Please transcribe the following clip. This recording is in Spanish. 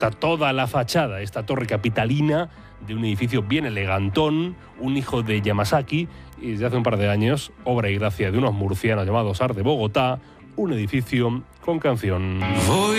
Está toda la fachada, esta torre capitalina de un edificio bien elegantón, un hijo de Yamasaki, y desde hace un par de años, obra y gracia de unos murcianos llamados Art de Bogotá, un edificio con canción.